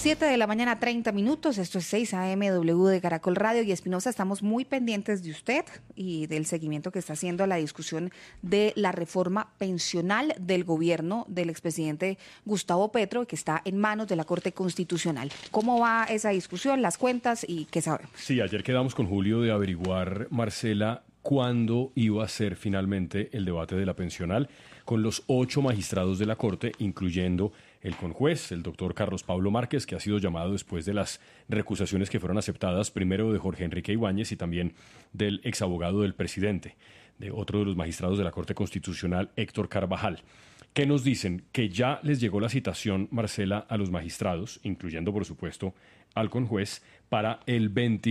7 de la mañana, 30 minutos. Esto es 6 AM W de Caracol Radio. Y Espinosa, estamos muy pendientes de usted y del seguimiento que está haciendo a la discusión de la reforma pensional del gobierno del expresidente Gustavo Petro, que está en manos de la Corte Constitucional. ¿Cómo va esa discusión, las cuentas y qué sabemos? Sí, ayer quedamos con Julio de averiguar, Marcela, cuándo iba a ser finalmente el debate de la pensional con los 8 magistrados de la Corte, incluyendo el conjuez, el doctor Carlos Pablo Márquez, que ha sido llamado después de las recusaciones que fueron aceptadas, primero de Jorge Enrique Ibáñez y también del exabogado del presidente, de otro de los magistrados de la Corte Constitucional, Héctor Carvajal. ¿Qué nos dicen? Que ya les llegó la citación, Marcela, a los magistrados, incluyendo, por supuesto, al conjuez, para el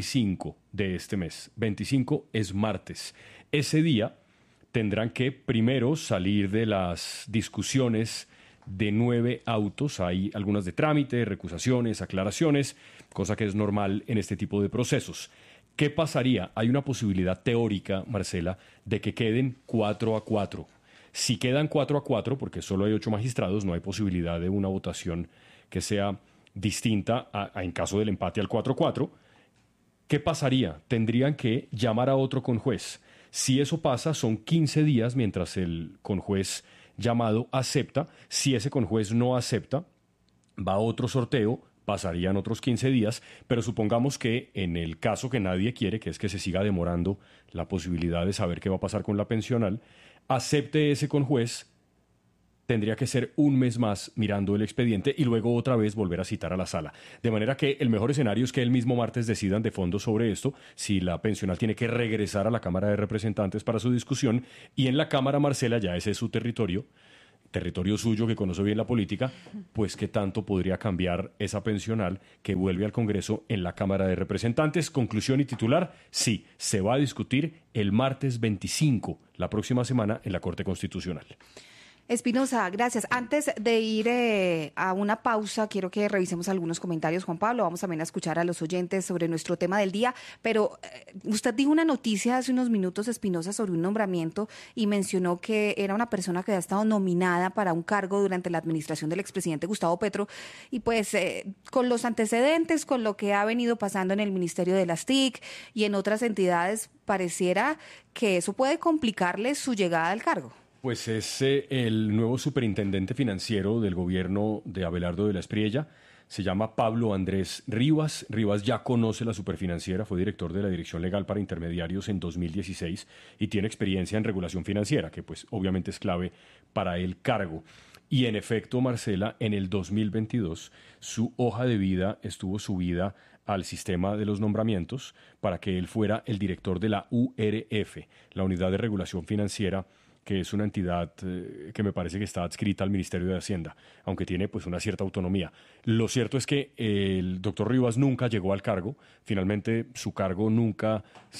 25 de este mes. 25 es martes. Ese día tendrán que primero salir de las discusiones de 9 autos. Hay algunas de trámite, recusaciones, aclaraciones, cosa que es normal en este tipo de procesos. ¿Qué pasaría? Hay una posibilidad teórica, Marcela, de que queden 4-4. Si quedan 4-4, porque solo hay 8 magistrados, no hay posibilidad de una votación que sea distinta en caso del empate al 4-4. ¿Qué pasaría? Tendrían que llamar a otro conjuez. Si eso pasa, son 15 días mientras el conjuez llamado acepta. Si ese conjuez no acepta, va a otro sorteo, pasarían otros 15 días, pero supongamos que en el caso que nadie quiere, que es que se siga demorando la posibilidad de saber qué va a pasar con la pensional, acepte ese conjuez, tendría que ser un mes más mirando el expediente y luego otra vez volver a citar a la sala. De manera que el mejor escenario es que el mismo martes decidan de fondo sobre esto, si la pensional tiene que regresar a la Cámara de Representantes para su discusión, y en la Cámara, Marcela, ya ese es su territorio suyo, que conoce bien la política, pues qué tanto podría cambiar esa pensional que vuelve al Congreso en la Cámara de Representantes. Conclusión y titular, sí, se va a discutir el martes 25, la próxima semana, en la Corte Constitucional. Espinosa, gracias. Antes de ir a una pausa, quiero que revisemos algunos comentarios, Juan Pablo. Vamos también a escuchar a los oyentes sobre nuestro tema del día. Pero usted dijo una noticia hace unos minutos, Espinosa, sobre un nombramiento y mencionó que era una persona que había estado nominada para un cargo durante la administración del expresidente Gustavo Petro. Y pues con los antecedentes, con lo que ha venido pasando en el Ministerio de las TIC y en otras entidades, pareciera que eso puede complicarle su llegada al cargo. Pues es el nuevo superintendente financiero del gobierno de Abelardo de la Espriella. Se llama Pablo Andrés Rivas. Rivas ya conoce la superfinanciera, fue director de la Dirección Legal para Intermediarios en 2016 y tiene experiencia en regulación financiera, que pues obviamente es clave para el cargo. Y en efecto, Marcela, en el 2022 su hoja de vida estuvo subida al sistema de los nombramientos para que él fuera el director de la URF, la Unidad de Regulación Financiera, que es una entidad que me parece que está adscrita al Ministerio de Hacienda, aunque tiene pues una cierta autonomía. Lo cierto es que el doctor Rivas nunca llegó al cargo, finalmente su cargo nunca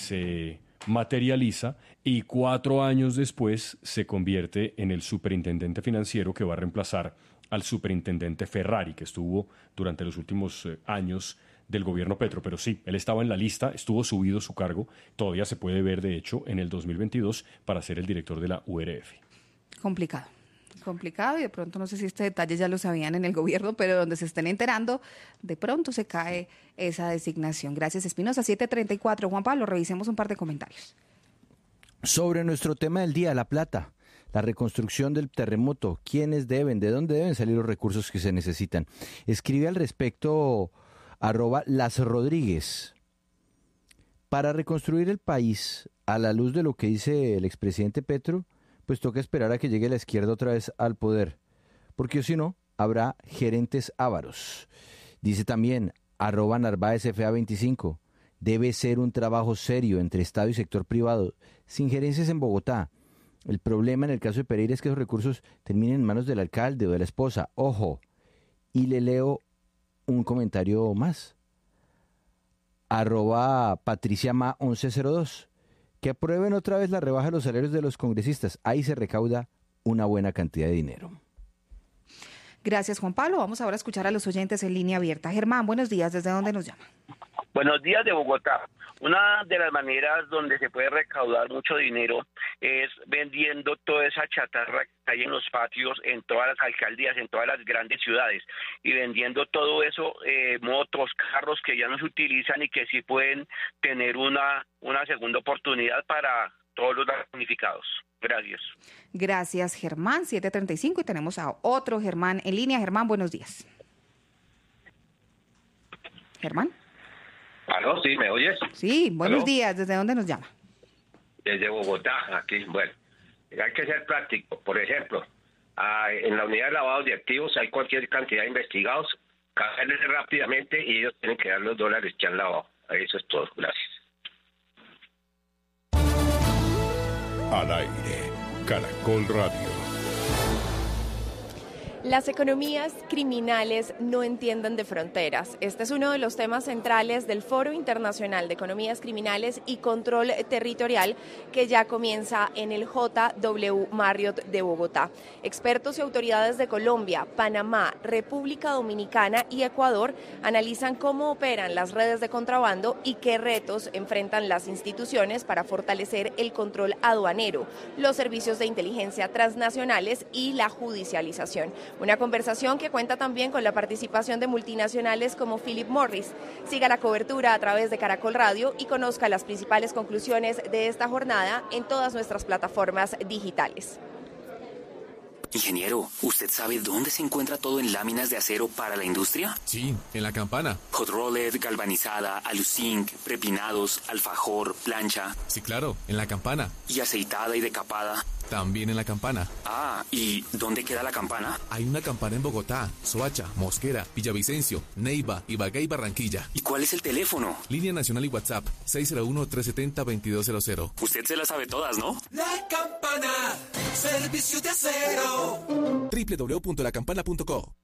se materializa y 4 años después se convierte en el superintendente financiero que va a reemplazar al superintendente Ferrari, que estuvo durante los últimos años del gobierno Petro. Pero sí, él estaba en la lista, estuvo subido su cargo, todavía se puede ver de hecho en el 2022 para ser el director de la URF. Complicado, y de pronto no sé si este detalle ya lo sabían en el gobierno, pero donde se estén enterando, de pronto se cae esa designación. Gracias, Espinosa. 7:34. Juan Pablo, revisemos un par de comentarios. Sobre nuestro tema del día, La Plata, la reconstrucción del terremoto, quiénes deben, de dónde deben salir los recursos que se necesitan. Escribe al respecto @LasRodríguez. Para reconstruir el país, a la luz de lo que dice el expresidente Petro, pues toca esperar a que llegue la izquierda otra vez al poder, porque si no, habrá gerentes ávaros. Dice también @NarváezFA25, debe ser un trabajo serio entre Estado y sector privado, sin gerencias en Bogotá. El problema en el caso de Pereira es que esos recursos terminen en manos del alcalde o de la esposa. Ojo. Y le leo un comentario más. @PatriciaMa1102. Que aprueben otra vez la rebaja de los salarios de los congresistas. Ahí se recauda una buena cantidad de dinero. Gracias, Juan Pablo. Vamos ahora a escuchar a los oyentes en línea abierta. Germán, buenos días. ¿Desde dónde nos llama? Buenos días de Bogotá. Una de las maneras donde se puede recaudar mucho dinero es vendiendo toda esa chatarra que hay en los patios, en todas las alcaldías, en todas las grandes ciudades, y vendiendo todo eso, motos, carros que ya no se utilizan y que sí pueden tener una segunda oportunidad para todos los damnificados. Gracias. Gracias, Germán. 7:35 y tenemos a otro Germán en línea. Germán, buenos días. Germán. ¿Aló? ¿Sí? ¿Me oyes? Sí, buenos ¿Aló? días. ¿Desde dónde nos llama? Desde Bogotá, aquí. Bueno, hay que ser práctico. Por ejemplo, en la unidad de lavado de activos hay cualquier cantidad de investigados, caerles rápidamente y ellos tienen que dar los dólares que han lavado. Eso es todo. Gracias. Al aire, Caracol Radio. Las economías criminales no entienden de fronteras. Este es uno de los temas centrales del Foro Internacional de Economías Criminales y Control Territorial que ya comienza en el JW Marriott de Bogotá. Expertos y autoridades de Colombia, Panamá, República Dominicana y Ecuador analizan cómo operan las redes de contrabando y qué retos enfrentan las instituciones para fortalecer el control aduanero, los servicios de inteligencia transnacionales y la judicialización. Una conversación que cuenta también con la participación de multinacionales como Philip Morris. Siga la cobertura a través de Caracol Radio y conozca las principales conclusiones de esta jornada en todas nuestras plataformas digitales. Ingeniero, ¿usted sabe dónde se encuentra todo en láminas de acero para la industria? Sí, en la campana. Hot rolled, galvanizada, aluzinc, prepinados, alfajor, plancha. Sí, claro, en la campana. ¿Y aceitada y decapada? También en la campana. Ah, ¿y dónde queda la campana? Hay una campana en Bogotá, Soacha, Mosquera, Villavicencio, Neiva, Ibagué y Barranquilla. ¿Y cuál es el teléfono? Línea nacional y WhatsApp, 601-370-2200. Usted se las sabe todas, ¿no? La campana, servicio de acero. www.lacampana.co.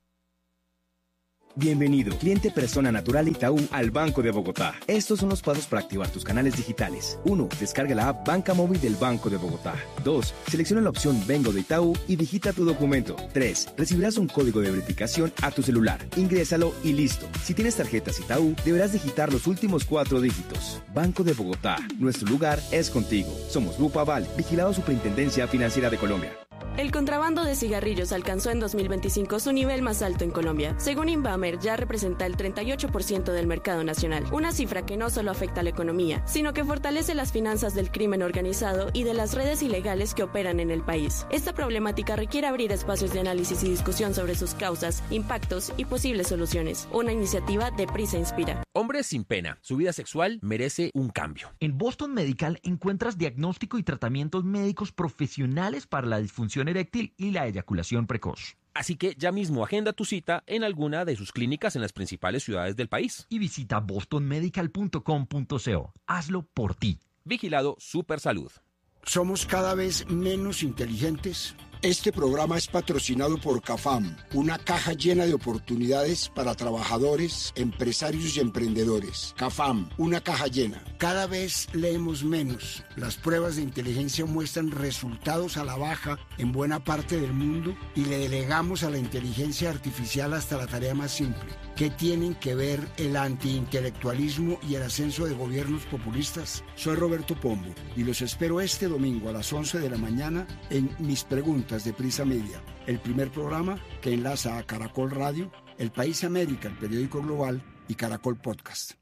Bienvenido, cliente persona natural Itaú al Banco de Bogotá. Estos son los pasos para activar tus canales digitales. 1. Descarga la app Banca Móvil del Banco de Bogotá. 2. Selecciona la opción Vengo de Itaú y digita tu documento. 3. Recibirás un código de verificación a tu celular. Ingrésalo y listo. Si tienes tarjetas Itaú, deberás digitar los últimos 4 dígitos. Banco de Bogotá. Nuestro lugar es contigo. Somos Grupo Aval, vigilado Superintendencia Financiera de Colombia. El contrabando de cigarrillos alcanzó en 2025 su nivel más alto en Colombia. Según Inbamer, ya representa el 38% del mercado nacional, una cifra que no solo afecta a la economía, sino que fortalece las finanzas del crimen organizado y de las redes ilegales que operan en el país. Esta problemática requiere abrir espacios de análisis y discusión sobre sus causas, impactos y posibles soluciones. Una iniciativa de Prisa Inspira. Hombres sin pena. Su vida sexual merece un cambio. En Boston Medical encuentras diagnóstico y tratamientos médicos profesionales para la disfunción eréctil y la eyaculación precoz. Así que ya mismo agenda tu cita en alguna de sus clínicas en las principales ciudades del país. Y visita bostonmedical.com.co. Hazlo por ti. Vigilado Supersalud. ¿Somos cada vez menos inteligentes? Este programa es patrocinado por CAFAM, una caja llena de oportunidades para trabajadores, empresarios y emprendedores. CAFAM, una caja llena. Cada vez leemos menos. Las pruebas de inteligencia muestran resultados a la baja en buena parte del mundo y le delegamos a la inteligencia artificial hasta la tarea más simple. ¿Qué tienen que ver el antiintelectualismo y el ascenso de gobiernos populistas? Soy Roberto Pombo y los espero este domingo a las 11 de la mañana en Mis Preguntas de Prisa Media, el primer programa que enlaza a Caracol Radio, El País América, el periódico global, y Caracol Podcast.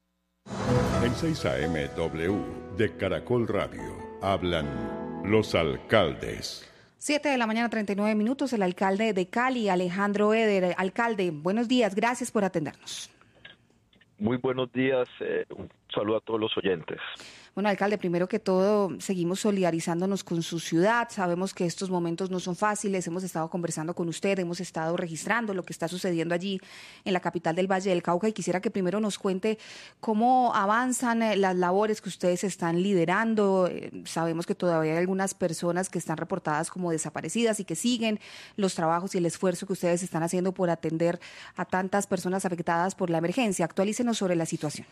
En 6 AM W de Caracol Radio hablan los alcaldes. 7:39 a.m. El alcalde de Cali, Alejandro Eder. Alcalde, buenos días, gracias por atendernos. Muy buenos días, un saludo a todos los oyentes. Bueno, alcalde, primero que todo, seguimos solidarizándonos con su ciudad. Sabemos que estos momentos no son fáciles. Hemos estado conversando con usted, hemos estado registrando lo que está sucediendo allí en la capital del Valle del Cauca y quisiera que primero nos cuente cómo avanzan las labores que ustedes están liderando. Sabemos que todavía hay algunas personas que están reportadas como desaparecidas y que siguen los trabajos y el esfuerzo que ustedes están haciendo por atender a tantas personas afectadas por la emergencia. Actualícenos sobre la situación.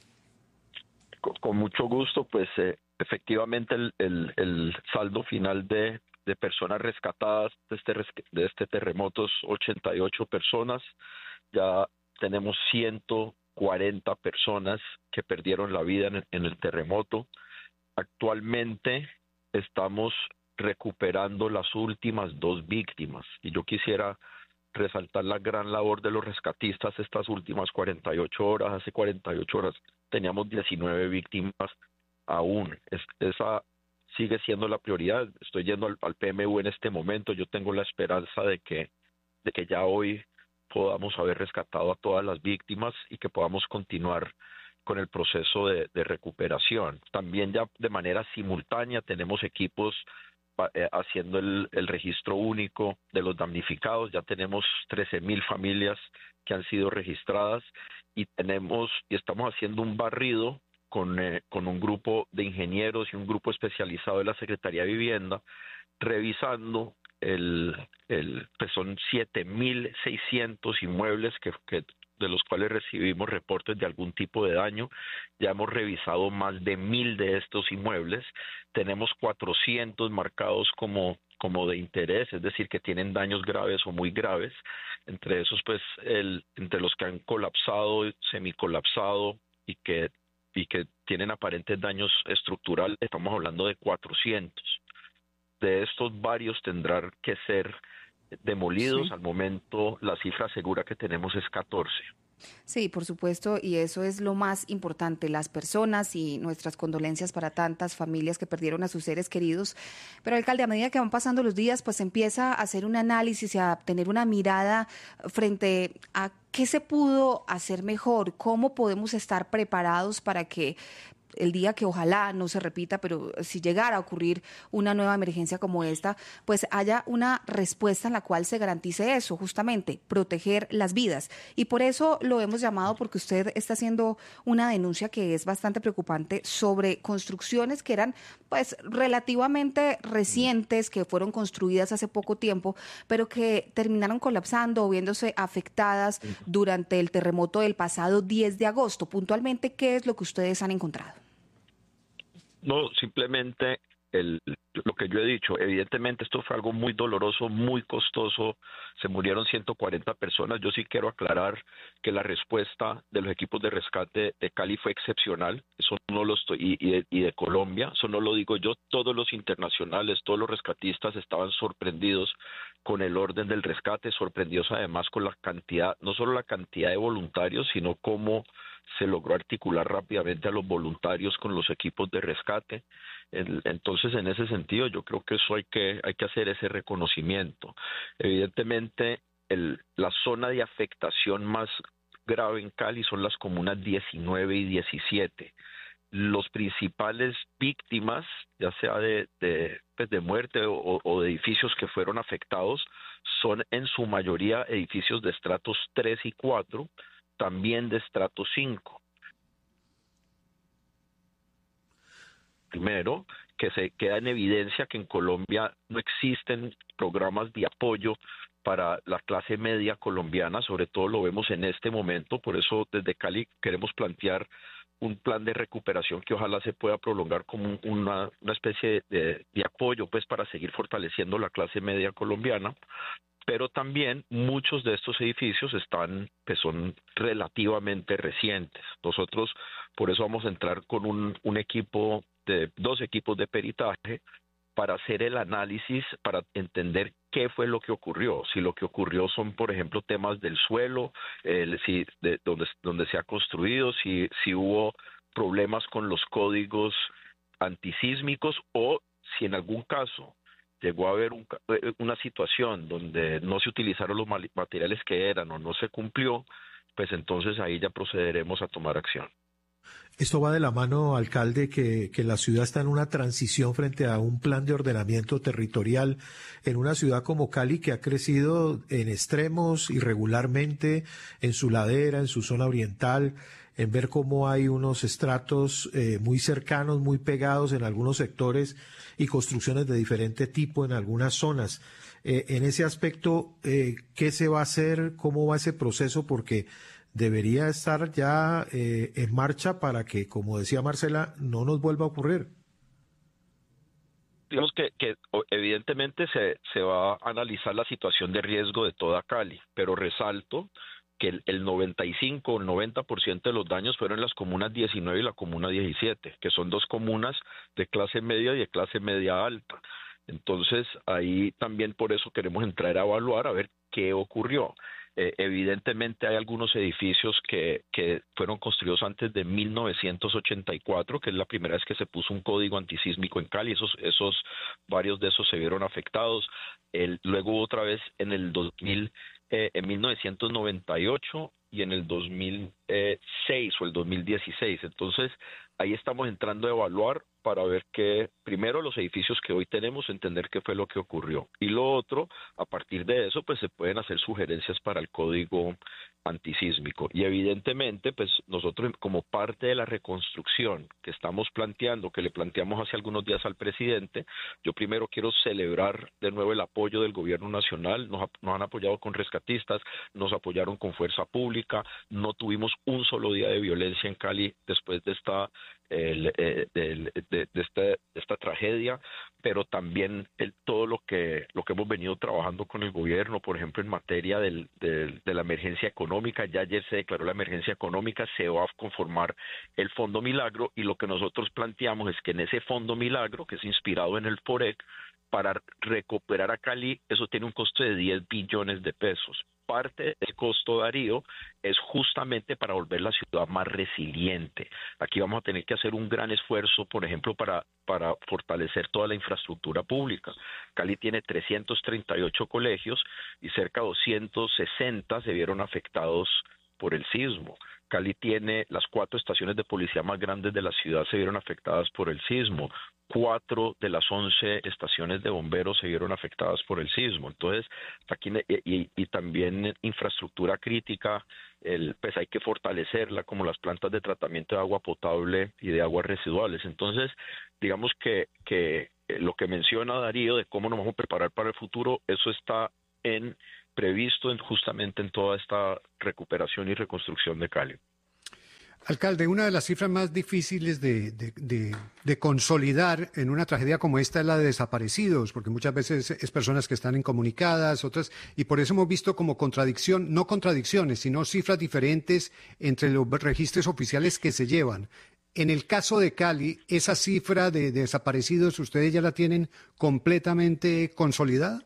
Con mucho gusto, pues efectivamente el saldo final de personas rescatadas de este terremoto es 88 personas. Ya tenemos 100 40 personas que perdieron la vida en el terremoto. Actualmente estamos recuperando las últimas 2 víctimas y yo quisiera resaltar la gran labor de los rescatistas estas últimas 48 horas. Hace 48 horas teníamos 19 víctimas aún. Esa sigue siendo la prioridad. Estoy yendo al PMU en este momento. Yo tengo la esperanza de que ya hoy podamos haber rescatado a todas las víctimas y que podamos continuar con el proceso de recuperación. También ya de manera simultánea tenemos equipos haciendo el registro único de los damnificados. Ya tenemos 13,000 familias que han sido registradas y estamos haciendo un barrido con un grupo de ingenieros y un grupo especializado de la Secretaría de Vivienda, revisando pues son 7,600 inmuebles de los cuales recibimos reportes de algún tipo de daño. Ya hemos revisado más de 1,000 de estos inmuebles. Tenemos 400 marcados como de interés, es decir, que tienen daños graves o muy graves. Entre esos, pues, entre los que han colapsado, semicolapsado y que tienen aparentes daños estructurales, estamos hablando de 400. De estos, varios tendrán que ser demolidos. Sí. Al momento la cifra segura que tenemos es 14. Sí, por supuesto, y eso es lo más importante, las personas, y nuestras condolencias para tantas familias que perdieron a sus seres queridos. Pero, alcalde, a medida que van pasando los días, pues empieza a hacer un análisis y a tener una mirada frente a qué se pudo hacer mejor, cómo podemos estar preparados para que el día que ojalá no se repita, pero si llegara a ocurrir una nueva emergencia como esta, pues haya una respuesta en la cual se garantice eso, justamente, proteger las vidas. Y por eso lo hemos llamado, porque usted está haciendo una denuncia que es bastante preocupante sobre construcciones que eran pues relativamente recientes, que fueron construidas hace poco tiempo, pero que terminaron colapsando o viéndose afectadas durante el terremoto del pasado 10 de agosto. Puntualmente, ¿qué es lo que ustedes han encontrado? No, simplemente lo que yo he dicho. Evidentemente esto fue algo muy doloroso, muy costoso. Se murieron 140 personas. Yo sí quiero aclarar que la respuesta de los equipos de rescate de Cali fue excepcional. Eso no lo estoy, y de Colombia. Eso no lo digo yo. Todos los internacionales, todos los rescatistas estaban sorprendidos con el orden del rescate, sorprendidos además con la cantidad, no solo la cantidad de voluntarios, sino cómo se logró articular rápidamente a los voluntarios con los equipos de rescate. Entonces, en ese sentido, yo creo que eso hay que hacer ese reconocimiento. Evidentemente, la zona de afectación más grave en Cali son las comunas 19 y 17. Los principales víctimas, ya sea de muerte o de edificios que fueron afectados, son en su mayoría edificios de estratos 3 y 4, también de estrato 5. Primero, que se queda en evidencia que en Colombia no existen programas de apoyo para la clase media colombiana, sobre todo lo vemos en este momento. Por eso desde Cali queremos plantear un plan de recuperación que ojalá se pueda prolongar como una especie de apoyo, pues, para seguir fortaleciendo la clase media colombiana. Pero también muchos de estos edificios son relativamente recientes. Nosotros por eso vamos a entrar con un equipo de 2 equipos de peritaje para hacer el análisis, para entender qué fue lo que ocurrió. Si lo que ocurrió son, por ejemplo, temas del suelo, donde se ha construido, si hubo problemas con los códigos antisísmicos, o si en algún caso llegó a haber una situación donde no se utilizaron los materiales que eran o no se cumplió, pues entonces ahí ya procederemos a tomar acción. Esto va de la mano, alcalde, que la ciudad está en una transición frente a un plan de ordenamiento territorial en una ciudad como Cali, que ha crecido en extremos irregularmente, en su ladera, en su zona oriental, en ver cómo hay unos estratos muy cercanos, muy pegados en algunos sectores y construcciones de diferente tipo en algunas zonas. En ese aspecto, ¿qué se va a hacer? ¿Cómo va ese proceso? Porque debería estar ya en marcha para que, como decía Marcela, no nos vuelva a ocurrir. Digamos que evidentemente se va a analizar la situación de riesgo de toda Cali, pero resalto que el 95 o el 90% de los daños fueron en las comunas 19 y la comuna 17, que son dos comunas de clase media y de clase media alta. Entonces, ahí también por eso queremos entrar a evaluar a ver qué ocurrió. Evidentemente hay algunos edificios que fueron construidos antes de 1984, que es la primera vez que se puso un código antisísmico en Cali. Varios de esos se vieron afectados. Luego otra vez en el 1998 y en el 2006 o el 2016. Entonces, ahí estamos entrando a evaluar para ver primero los edificios que hoy tenemos, entender qué fue lo que ocurrió. Y lo otro, a partir de eso, pues se pueden hacer sugerencias para el código antisísmico. Y evidentemente, pues nosotros como parte de la reconstrucción que estamos planteando, que le planteamos hace algunos días al presidente, yo primero quiero celebrar de nuevo el apoyo del gobierno nacional. Nos han apoyado con rescatistas, nos apoyaron con fuerza pública, no tuvimos un solo día de violencia en Cali después de esta tragedia, pero también todo lo que hemos venido trabajando con el gobierno, por ejemplo, en materia de la emergencia económica. Ya ayer se declaró la emergencia económica, se va a conformar el Fondo Milagro, y lo que nosotros planteamos es que en ese Fondo Milagro, que es inspirado en el FOREC, para recuperar a Cali, eso tiene un costo de 10 billones de pesos. Parte del costo, Darío, es justamente para volver la ciudad más resiliente. Aquí vamos a tener que hacer un gran esfuerzo, por ejemplo, para fortalecer toda la infraestructura pública. Cali tiene 338 colegios y cerca de 260 se vieron afectados por el sismo. Cali tiene las 4 estaciones de policía más grandes de la ciudad se vieron afectadas por el sismo. 4 de las 11 estaciones de bomberos se vieron afectadas por el sismo. Entonces, aquí y también infraestructura crítica, pues hay que fortalecerla, como las plantas de tratamiento de agua potable y de aguas residuales. Entonces, digamos que lo que menciona Darío de cómo nos vamos a preparar para el futuro, eso está previsto justamente en toda esta recuperación y reconstrucción de Cali. Alcalde, una de las cifras más difíciles de consolidar en una tragedia como esta es la de desaparecidos, porque muchas veces es personas que están incomunicadas, otras, y por eso hemos visto como no contradicciones, sino cifras diferentes entre los registros oficiales que se llevan. En el caso de Cali, ¿esa cifra de desaparecidos ustedes ya la tienen completamente consolidada?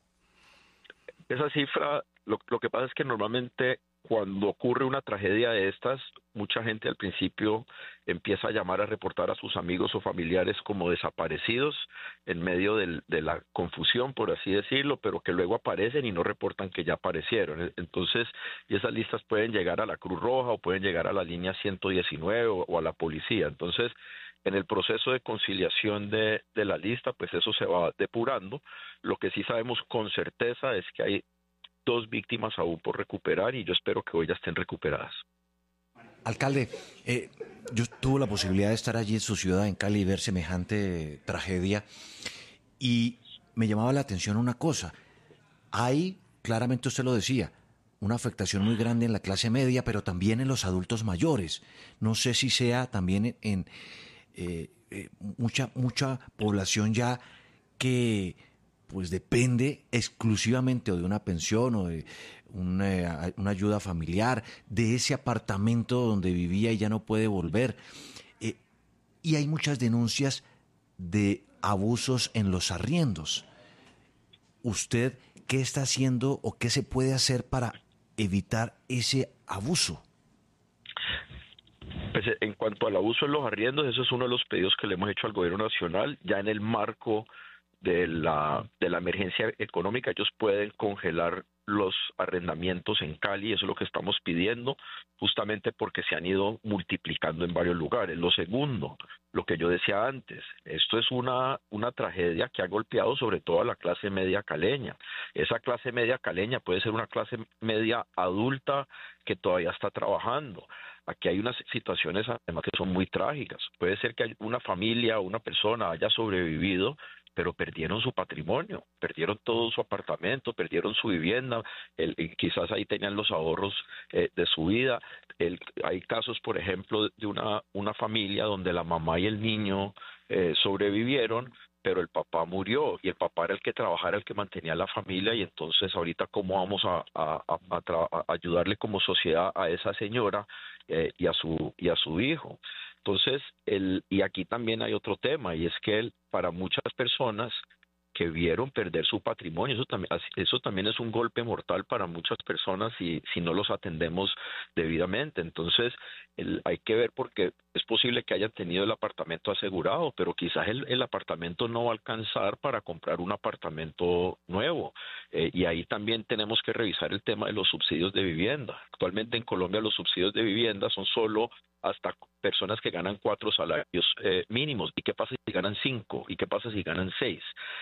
Esa cifra, lo que pasa es que normalmente cuando ocurre una tragedia de estas, mucha gente al principio empieza a llamar a reportar a sus amigos o familiares como desaparecidos en medio de la confusión, por así decirlo, pero que luego aparecen y no reportan que ya aparecieron. Entonces, y esas listas pueden llegar a la Cruz Roja o pueden llegar a la línea 119 o a la policía. Entonces, en el proceso de conciliación de la lista, pues eso se va depurando. Lo que sí sabemos con certeza es que hay 2 víctimas aún por recuperar y yo espero que hoy ya estén recuperadas. Alcalde, yo tuve la posibilidad de estar allí en su ciudad, en Cali, y ver semejante tragedia, y me llamaba la atención una cosa. Hay, claramente usted lo decía, una afectación muy grande en la clase media, pero también en los adultos mayores. No sé si sea también en mucha población ya que pues depende exclusivamente de una pensión o de una ayuda familiar, de ese apartamento donde vivía y ya no puede volver. Y hay muchas denuncias de abusos en los arriendos. ¿Usted qué está haciendo o qué se puede hacer para evitar ese abuso? Pues en cuanto al abuso en los arriendos, eso es uno de los pedidos que le hemos hecho al gobierno nacional, ya en el marco de la emergencia económica. Ellos pueden congelar los arrendamientos en Cali, eso es lo que estamos pidiendo, justamente porque se han ido multiplicando en varios lugares. Lo segundo, lo que yo decía antes, esto es una tragedia que ha golpeado sobre todo a la clase media caleña. Esa clase media caleña puede ser una clase media adulta que todavía está trabajando. Aquí hay unas situaciones además que son muy trágicas. Puede ser que una familia o una persona haya sobrevivido, pero perdieron su patrimonio, perdieron todo su apartamento, perdieron su vivienda, quizás ahí tenían los ahorros de su vida. Hay casos, por ejemplo, de una familia donde la mamá y el niño sobrevivieron, pero el papá murió y el papá era el que trabajara, el que mantenía la familia, y entonces ahorita cómo vamos a ayudarle como sociedad a esa señora y a su hijo. Entonces, y aquí también hay otro tema, y es que para muchas personas que vieron perder su patrimonio, eso también es un golpe mortal para muchas personas si no los atendemos debidamente. Entonces, hay que ver, porque es posible que hayan tenido el apartamento asegurado, pero quizás el apartamento no va a alcanzar para comprar un apartamento nuevo, y ahí también tenemos que revisar el tema de los subsidios de vivienda. Actualmente en Colombia los subsidios de vivienda son solo hasta personas que ganan 4 salarios mínimos. ¿Y qué pasa si ganan 5? ¿Y qué pasa si ganan 6?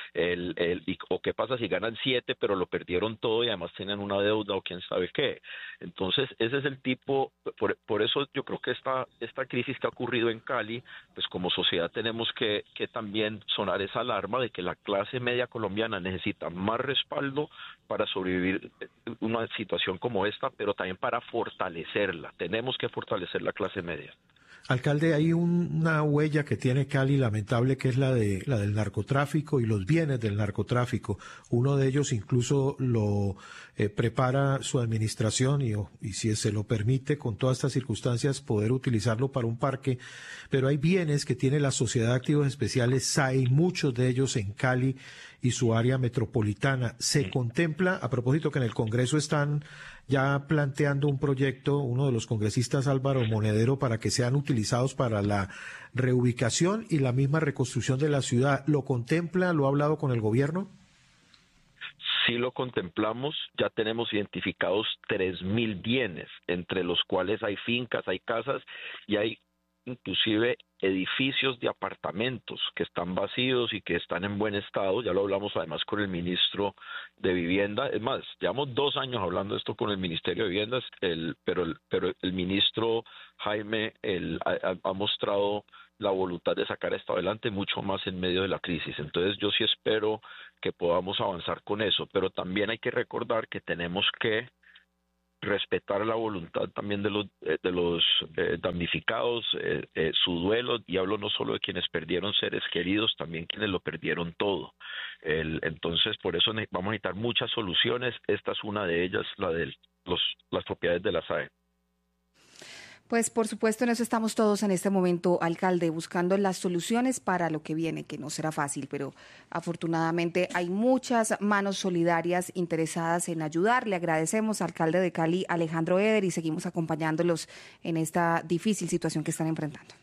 ¿O qué pasa si ganan 7 pero lo perdieron todo y además tienen una deuda o quién sabe qué? Entonces ese es el tipo, por eso yo creo que esta crisis que ha ocurrido en Cali, pues como sociedad tenemos que también sonar esa alarma de que la clase media colombiana necesita más respaldo para sobrevivir una situación como esta, pero también para fortalecerla. Tenemos que fortalecer la clase media. Alcalde, hay una huella que tiene Cali lamentable, que es la del narcotráfico y los bienes del narcotráfico. Uno de ellos incluso lo prepara su administración y si se lo permite con todas estas circunstancias poder utilizarlo para un parque. Pero hay bienes que tiene la Sociedad de Activos Especiales SAI, muchos de ellos en Cali y su área metropolitana. Se contempla, a propósito que en el Congreso están ya planteando un proyecto, uno de los congresistas, Álvaro Monedero, para que sean utilizados para la reubicación y la misma reconstrucción de la ciudad. ¿Lo contempla? ¿Lo ha hablado con el gobierno? Sí lo contemplamos, ya tenemos identificados 3.000 bienes, entre los cuales hay fincas, hay casas y hay inclusive edificios de apartamentos que están vacíos y que están en buen estado. Ya lo hablamos además con el ministro de Vivienda. Es más, llevamos 2 años hablando de esto con el Ministerio de Viviendas, pero el ministro Jaime ha mostrado la voluntad de sacar esto adelante, mucho más en medio de la crisis. Entonces yo sí espero que podamos avanzar con eso, pero también hay que recordar que tenemos que respetar la voluntad también de los damnificados, su duelo, y hablo no solo de quienes perdieron seres queridos, también quienes lo perdieron todo. Entonces, por eso vamos a necesitar muchas soluciones. Esta es una de ellas, la de las propiedades de la SAE. Pues por supuesto en eso estamos todos en este momento, alcalde, buscando las soluciones para lo que viene, que no será fácil, pero afortunadamente hay muchas manos solidarias interesadas en ayudar. Le agradecemos, alcalde de Cali, Alejandro Eder, y seguimos acompañándolos en esta difícil situación que están enfrentando.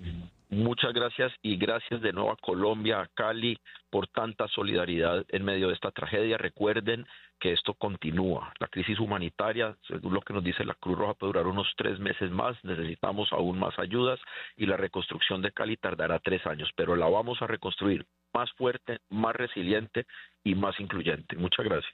Muchas gracias, y gracias de nuevo a Colombia, a Cali, por tanta solidaridad en medio de esta tragedia. Recuerden que esto continúa. La crisis humanitaria, según lo que nos dice la Cruz Roja, puede durar unos 3 meses más. Necesitamos aún más ayudas, y la reconstrucción de Cali tardará 3 años, pero la vamos a reconstruir más fuerte, más resiliente y más incluyente. Muchas gracias.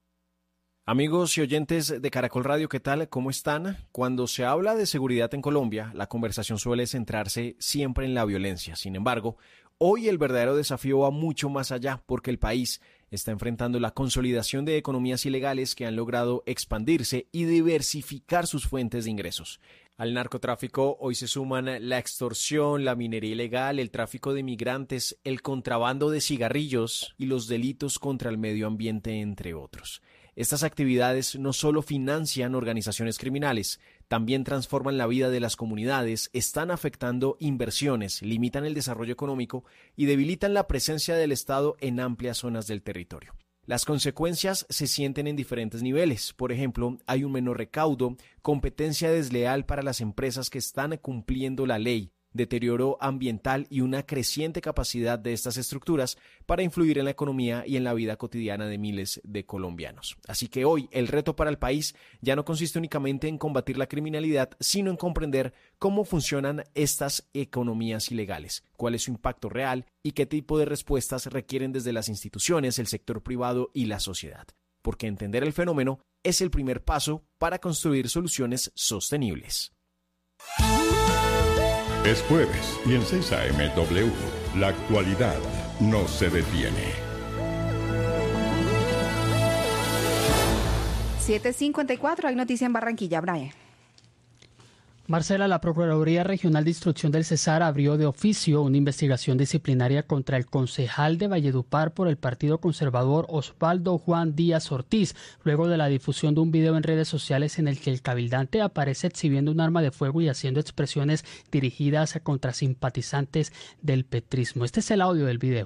Amigos y oyentes de Caracol Radio, ¿qué tal? ¿Cómo están? Cuando se habla de seguridad en Colombia, la conversación suele centrarse siempre en la violencia. Sin embargo, hoy el verdadero desafío va mucho más allá, porque el país está enfrentando la consolidación de economías ilegales que han logrado expandirse y diversificar sus fuentes de ingresos. Al narcotráfico hoy se suman la extorsión, la minería ilegal, el tráfico de migrantes, el contrabando de cigarrillos y los delitos contra el medio ambiente, entre otros. Estas actividades no solo financian organizaciones criminales, también transforman la vida de las comunidades, están afectando inversiones, limitan el desarrollo económico y debilitan la presencia del Estado en amplias zonas del territorio. Las consecuencias se sienten en diferentes niveles. Por ejemplo, hay un menor recaudo, competencia desleal para las empresas que están cumpliendo la ley, deterioro ambiental y una creciente capacidad de estas estructuras para influir en la economía y en la vida cotidiana de miles de colombianos. Así que hoy el reto para el país ya no consiste únicamente en combatir la criminalidad, sino en comprender cómo funcionan estas economías ilegales, cuál es su impacto real y qué tipo de respuestas requieren desde las instituciones, el sector privado y la sociedad. Porque entender el fenómeno es el primer paso para construir soluciones sostenibles. Es jueves y en 6 AM W, la actualidad no se detiene. 7:54, hay noticia en Barranquilla, Brian. Marcela, la Procuraduría Regional de Instrucción del Cesar abrió de oficio una investigación disciplinaria contra el concejal de Valledupar por el Partido Conservador Osvaldo Juan Díaz Ortiz, luego de la difusión de un video en redes sociales en el que el cabildante aparece exhibiendo un arma de fuego y haciendo expresiones dirigidas contra simpatizantes del petrismo. Este es el audio del video.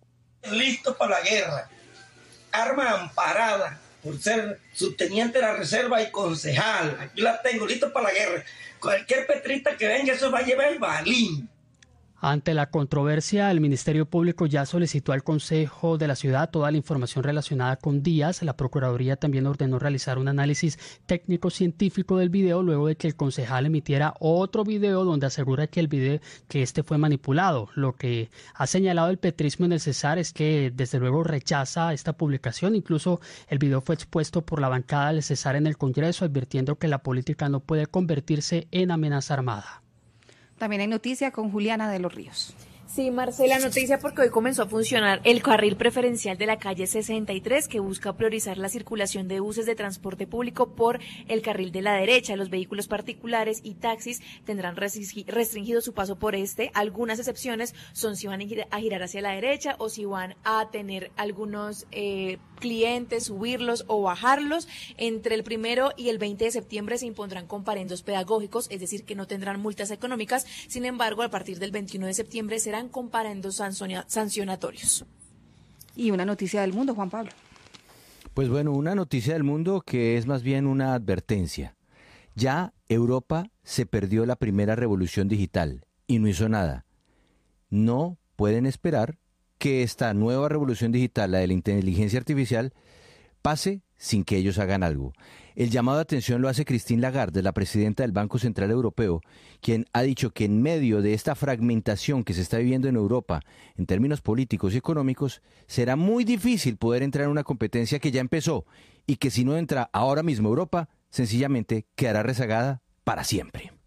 Listo para la guerra, arma amparada por ser subteniente de la reserva y concejal. Aquí la tengo, listo para la guerra. Cualquier petrista que venga, eso va a llevar el balín. Ante la controversia, el Ministerio Público ya solicitó al Consejo de la Ciudad toda la información relacionada con Díaz. La Procuraduría también ordenó realizar un análisis técnico-científico del video luego de que el concejal emitiera otro video donde asegura que este fue manipulado. Lo que ha señalado el petrismo en el Cesar es que desde luego rechaza esta publicación. Incluso el video fue expuesto por la bancada del Cesar en el Congreso, advirtiendo que la política no puede convertirse en amenaza armada. También hay noticia con Juliana de los Ríos. Sí, Marcela, noticia porque hoy comenzó a funcionar el carril preferencial de la calle 63 que busca priorizar la circulación de buses de transporte público por el carril de la derecha. Los vehículos particulares y taxis tendrán restringido su paso por este. Algunas excepciones son si van a girar hacia la derecha o si van a tener algunos clientes, subirlos o bajarlos. Entre el 1 y el 20 de septiembre se impondrán comparendos pedagógicos, es decir, que no tendrán multas económicas. Sin embargo, a partir del 21 de septiembre serán comparendos sancionatorios. Y una noticia del mundo, Juan Pablo. Pues bueno, una noticia del mundo que es más bien una advertencia. Ya Europa se perdió la primera revolución digital y no hizo nada. No pueden esperar que esta nueva revolución digital, la de la inteligencia artificial, pase sin que ellos hagan algo. El llamado de atención lo hace Christine Lagarde, la presidenta del Banco Central Europeo, quien ha dicho que en medio de esta fragmentación que se está viviendo en Europa, en términos políticos y económicos, será muy difícil poder entrar en una competencia que ya empezó y que si no entra ahora mismo Europa, sencillamente quedará rezagada para siempre.